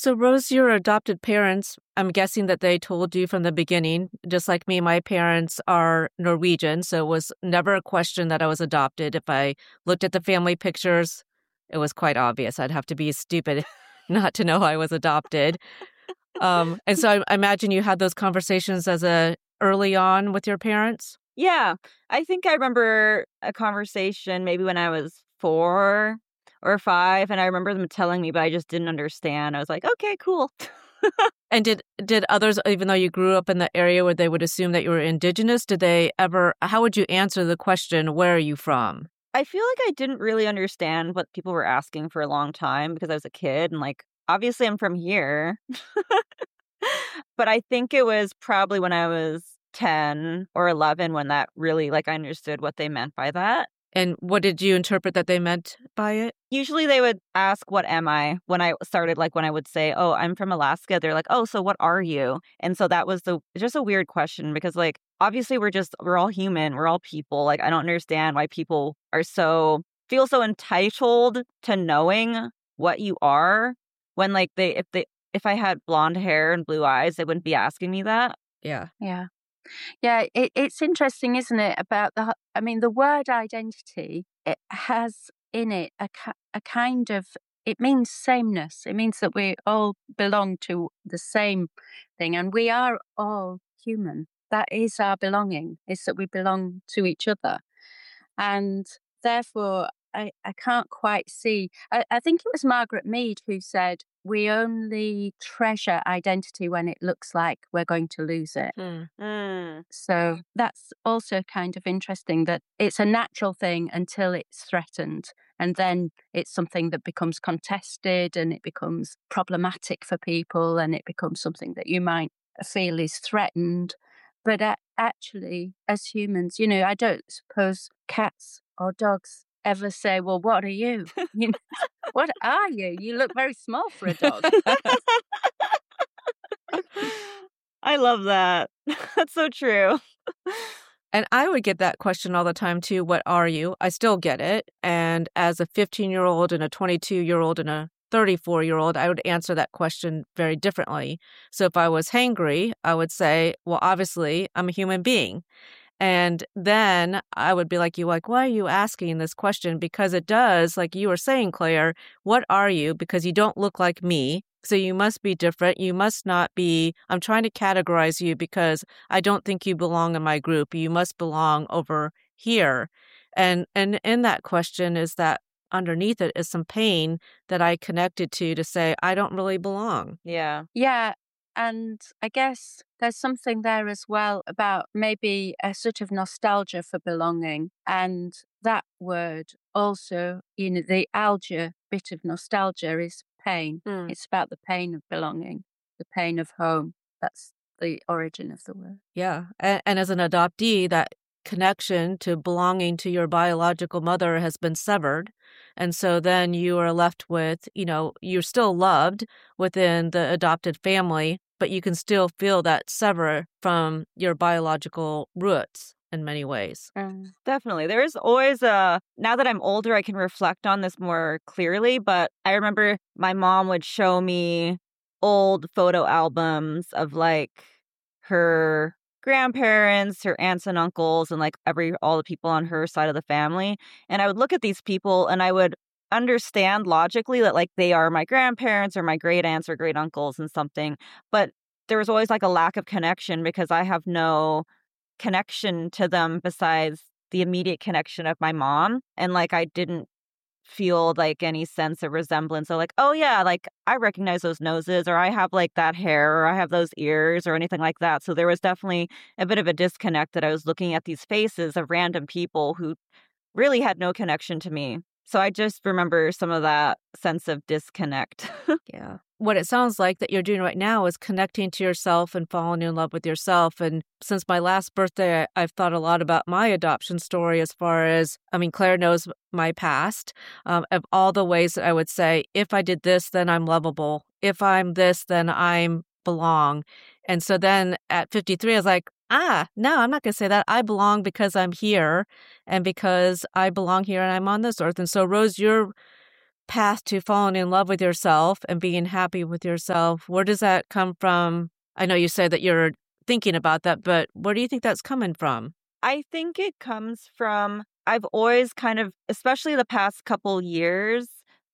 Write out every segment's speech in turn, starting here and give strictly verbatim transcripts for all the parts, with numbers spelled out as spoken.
So, Rose, your adopted parents, I'm guessing that they told you from the beginning, just like me, my parents are Norwegian, so it was never a question that I was adopted. If I looked at the family pictures, it was quite obvious. I'd have to be stupid not to know I was adopted. Um, and so I, I imagine you had those conversations as a early on with your parents? Yeah, I think I remember a conversation maybe when I was four or five, and I remember them telling me, but I just didn't understand. I was like, okay, cool. And did did others, even though you grew up in the area where they would assume that you were indigenous, did they ever, how would you answer the question, where are you from? I feel like I didn't really understand what people were asking for a long time because I was a kid and like, obviously I'm from here. But I think it was probably when I was ten or eleven when that really, like, I understood what they meant by that. And what did you interpret that they meant by it? Usually they would ask, what am I? When I started, like, when I would say, oh, I'm from Alaska, they're like, oh, so what are you? And so that was the just a weird question because, like, obviously we're just, we're all human. We're all people. Like, I don't understand why people are so, feel so entitled to knowing what you are when, like, they, if they, if I had blonde hair and blue eyes, they wouldn't be asking me that. Yeah. Yeah. Yeah, it, it's interesting, isn't it, about the, I mean, the word identity, it has in it a, a kind of, it means sameness. It means that we all belong to the same thing and we are all human. That is our belonging, is that we belong to each other. And therefore, I, I can't quite see. I, I think it was Margaret Mead who said, we only treasure identity when it looks like we're going to lose it. Mm. Mm. So that's also kind of interesting that it's a natural thing until it's threatened. And then it's something that becomes contested and it becomes problematic for people and it becomes something that you might feel is threatened. But uh, actually, as humans, you know, I don't suppose cats or dogs ever say, well, what are you? You know, what are you? You look very small for a dog. I love that. That's so true. And I would get that question all the time too. What are you? I still get it. And as a fifteen-year-old and a twenty-two-year-old and a thirty-four-year-old, I would answer that question very differently. So if I was hangry, I would say, well, obviously, I'm a human being. And then I would be like you, like, why are you asking this question? Because it does, like you were saying, Claire, what are you? Because you don't look like me. So you must be different. You must not be, I'm trying to categorize you because I don't think you belong in my group. You must belong over here. And and in that question is that underneath it is some pain that I connected to to say, I don't really belong. Yeah. Yeah. And I guess there's something there as well about maybe a sort of nostalgia for belonging. And that word also, you know, the algae bit of nostalgia is pain. Mm. It's about the pain of belonging, the pain of home. That's the origin of the word. Yeah. And, and as an adoptee, that connection to belonging to your biological mother has been severed. And so then you are left with, you know, you're still loved within the adopted family, but you can still feel that sever from your biological roots in many ways. Mm, definitely. There is always a, now that I'm older, I can reflect on this more clearly, but I remember my mom would show me old photo albums of like her grandparents, her aunts and uncles, and like every, all the people on her side of the family. And I would look at these people and I would understand logically that like they are my grandparents or my great aunts or great uncles and something. But there was always like a lack of connection because I have no connection to them besides the immediate connection of my mom. And like I didn't feel like any sense of resemblance. So like, oh yeah, like I recognize those noses or I have like that hair or I have those ears or anything like that. So there was definitely a bit of a disconnect that I was looking at these faces of random people who really had no connection to me. So I just remember some of that sense of disconnect. Yeah. What it sounds like that you're doing right now is connecting to yourself and falling in love with yourself. And since my last birthday, I- I've thought a lot about my adoption story as far as, I mean, Claire knows my past, um, of all the ways that I would say, if I did this, then I'm lovable. If I'm this, then I'm belong. And so then at fifty-three, I was like, ah, no, I'm not going to say that. I belong because I'm here and because I belong here and I'm on this earth. And so, Rose, you're path to falling in love with yourself and being happy with yourself, where does that come from? I know you said that you're thinking about that, but where do you think that's coming from? I think it comes from, I've always kind of, especially the past couple years,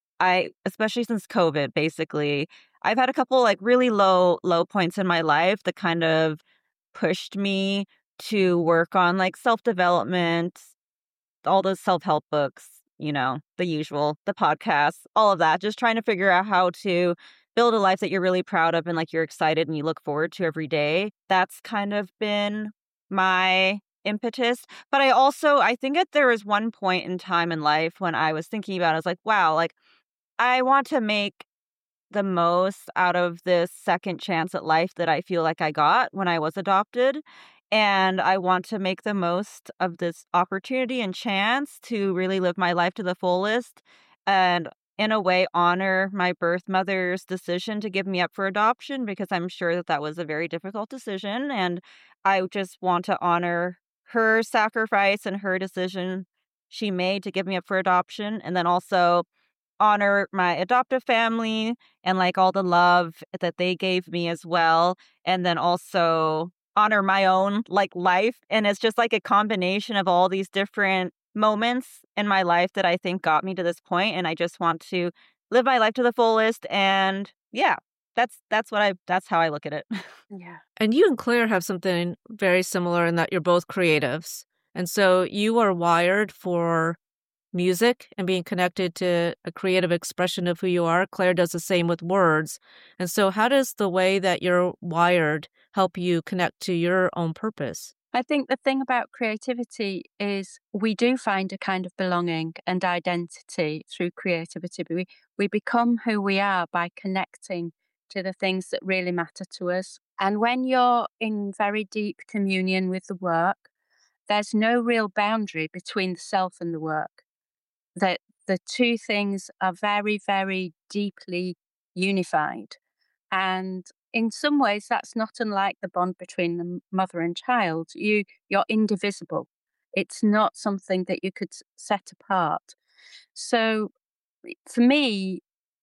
I, especially since COVID, basically, I've had a couple like really low, low points in my life that kind of pushed me to work on like self-development, all those self-help books, you know, the usual, the podcasts, all of that, just trying to figure out how to build a life that you're really proud of and like you're excited and you look forward to every day. That's kind of been my impetus. But I also, I think that there was one point in time in life when I was thinking about it, I was like, wow, like I want to make the most out of this second chance at life that I feel like I got when I was adopted. And I want to make the most of this opportunity and chance to really live my life to the fullest and, in a way, honor my birth mother's decision to give me up for adoption, because I'm sure that that was a very difficult decision. And I just want to honor her sacrifice and her decision she made to give me up for adoption. And then also honor my adoptive family and like all the love that they gave me as well. And then also honor my own like life. And it's just like a combination of all these different moments in my life that I think got me to this point. And I just want to live my life to the fullest. And yeah, that's that's what I that's how I look at it. Yeah. And you and Claire have something very similar in that you're both creatives. And so you are wired for music and being connected to a creative expression of who you are. Claire does the same with words. And so how does the way that you're wired help you connect to your own purpose? I think the thing about creativity is we do find a kind of belonging and identity through creativity. We, we become who we are by connecting to the things that really matter to us. And when you're in very deep communion with the work, there's no real boundary between the self and the work. That the two things are very, very deeply unified. And in some ways, that's not unlike the bond between the mother and child. You, you're indivisible. It's not something that you could set apart. So for me,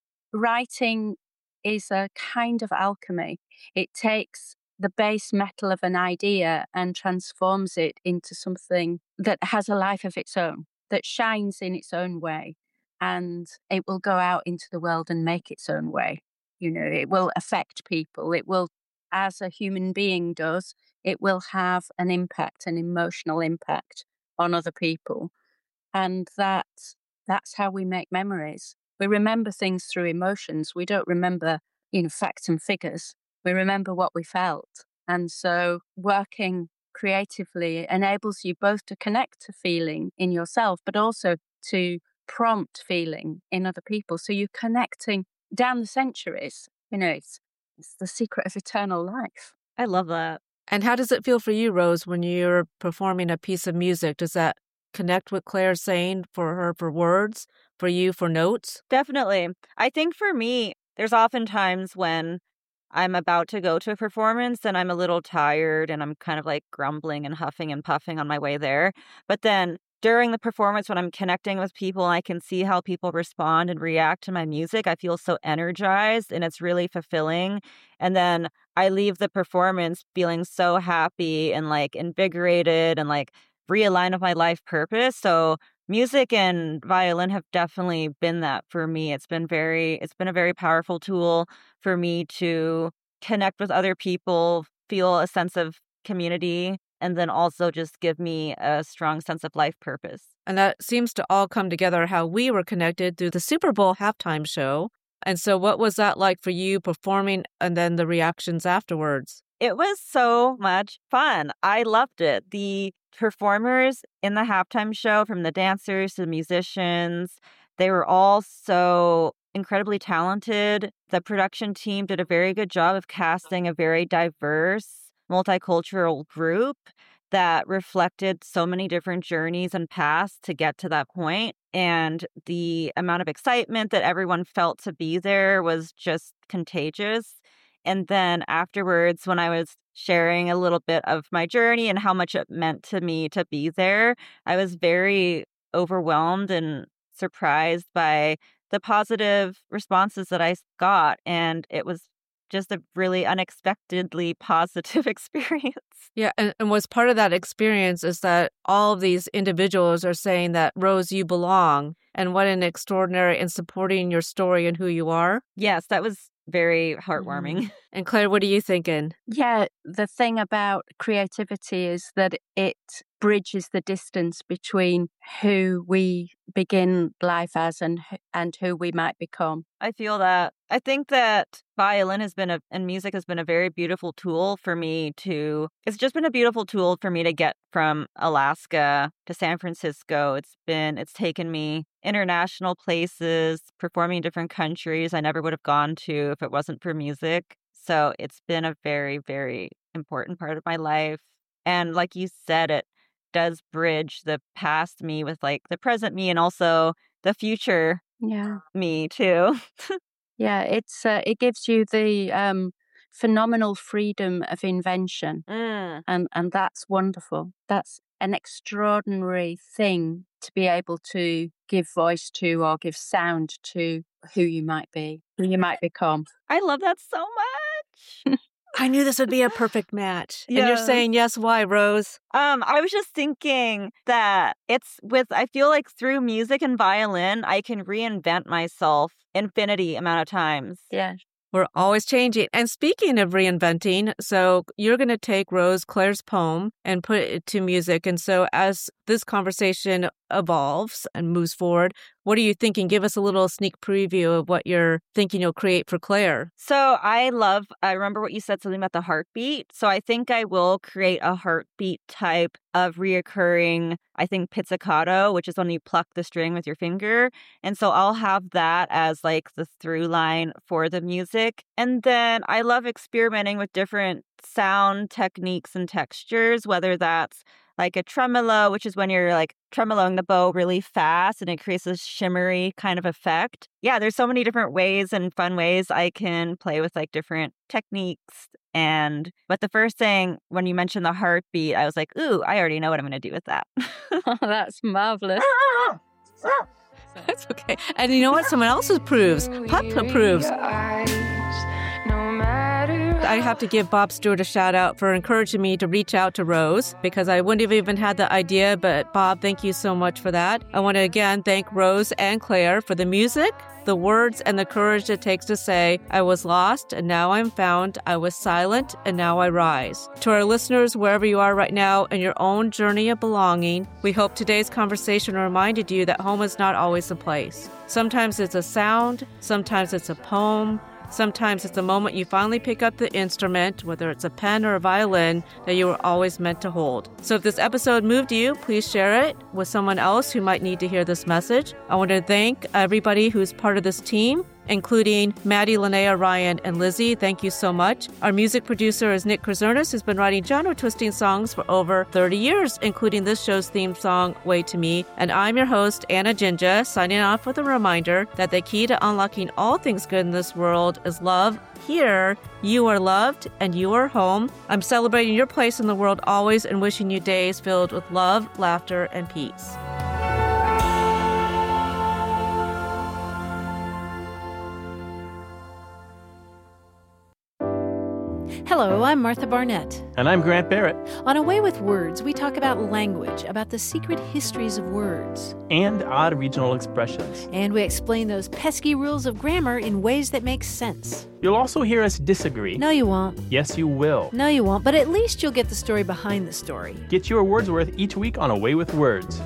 writing is a kind of alchemy. It takes the base metal of an idea and transforms it into something that has a life of its own, that shines in its own way, and it will go out into the world and make its own way. You know, it will affect people. It will, as a human being does, it will have an impact, an emotional impact on other people. And that that's how we make memories. We remember things through emotions. We don't remember, you know, facts and figures. We remember what we felt. And so working creatively enables you both to connect to feeling in yourself, but also to prompt feeling in other people. So you're connecting down the centuries. You know, it's, it's the secret of eternal life. I love that. And how does it feel for you, Rose, when you're performing a piece of music? Does that connect what Claire's saying for her for words, for you for notes? Definitely. I think for me, there's often times when I'm about to go to a performance and I'm a little tired and I'm kind of like grumbling and huffing and puffing on my way there. But then during the performance, when I'm connecting with people and I can see how people respond and react to my music, I feel so energized and it's really fulfilling. And then I leave the performance feeling so happy and like invigorated and like realigned with my life purpose. So music and violin have definitely been that for me. It's been very, it's been a very powerful tool for me to connect with other people, feel a sense of community, and then also just give me a strong sense of life purpose. And that seems to all come together how we were connected through the Super Bowl halftime show. And so what was that like for you performing and then the reactions afterwards? It was so much fun. I loved it. The performers in the halftime show, from the dancers to the musicians, they were all so incredibly talented. The production team did a very good job of casting a very diverse, multicultural group that reflected so many different journeys and paths to get to that point. And the amount of excitement that everyone felt to be there was just contagious. And then afterwards, when I was sharing a little bit of my journey and how much it meant to me to be there, I was very overwhelmed and surprised by the positive responses that I got. And it was just a really unexpectedly positive experience. Yeah, and, and what's part of that experience is that all of these individuals are saying that, Rose, you belong. And what an extraordinary in supporting your story and who you are. Yes, that was very heartwarming. Mm. And Claire, what are you thinking? Yeah, the thing about creativity is that it bridges the distance between who we begin life as and and who we might become. I feel that. I think that violin has been a and music has been a very beautiful tool for me to it's just been a beautiful tool for me to get from Alaska to San Francisco. It's been it's taken me international places, performing in different countries I never would have gone to if it wasn't for music. So it's been a very, very important part of my life. And like you said, it does bridge the past me with like the present me and also the future yeah. me too. Yeah, it's uh, it gives you the um, phenomenal freedom of invention, mm. and and that's wonderful. That's an extraordinary thing to be able to give voice to or give sound to who you might be, who you might become. I love that so much. I knew this would be a perfect match. Yeah. And you're saying yes, why, Rose? Um, I was just thinking that it's with, I feel like through music and violin, I can reinvent myself infinity amount of times. Yeah. We're always changing. And speaking of reinventing, so you're going to take Rose Claire's poem and put it to music. And so as this conversation evolves and moves forward, what are you thinking? Give us a little sneak preview of what you're thinking you'll create for Claire. So I love, I remember what you said, something about the heartbeat. So I think I will create a heartbeat type of reoccurring, I think, pizzicato, which is when you pluck the string with your finger. And so I'll have that as like the through line for the music. And then I love experimenting with different sound techniques and textures, whether that's like a tremolo, which is when you're like tremoloing the bow really fast and it creates a shimmery kind of effect. Yeah, there's so many different ways and fun ways I can play with like different techniques. And but the first thing when you mentioned the heartbeat, I was like, ooh, I already know what I'm going to do with that. Oh, that's marvelous. That's okay. And you know what? Someone else approves. Pup approves. I have to give Bob Stewart a shout out for encouraging me to reach out to Rose because I wouldn't have even had the idea. But Bob, thank you so much for that. I want to again thank Rose and Claire for the music, the words, and the courage it takes to say, I was lost and now I'm found. I was silent and now I rise. To our listeners, wherever you are right now in your own journey of belonging, we hope today's conversation reminded you that home is not always a place. Sometimes it's a sound, sometimes it's a poem, sometimes it's the moment you finally pick up the instrument, whether it's a pen or a violin, that you were always meant to hold. So if this episode moved you, please share it with someone else who might need to hear this message. I want to thank everybody who's part of this team, including Maddie, Linnea, Ryan, and Lizzie. Thank you so much. Our music producer is Nick Krzernis, who's been writing genre-twisting songs for over thirty years, including this show's theme song, Way to Me. And I'm your host, Anna Jinja, signing off with a reminder that the key to unlocking all things good in this world is love. Here, you are loved and you are home. I'm celebrating your place in the world always and wishing you days filled with love, laughter, and peace. Hello, I'm Martha Barnett. And I'm Grant Barrett. On A Way with Words, we talk about language, about the secret histories of words. And odd regional expressions. And we explain those pesky rules of grammar in ways that make sense. You'll also hear us disagree. No, you won't. Yes, you will. No, you won't, but at least you'll get the story behind the story. Get your Wordsworth each week on A Way with Words.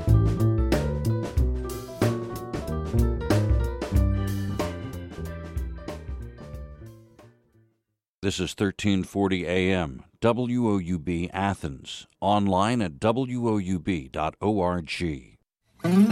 This is thirteen forty A M, W O U B Athens, online at W O U B dot org.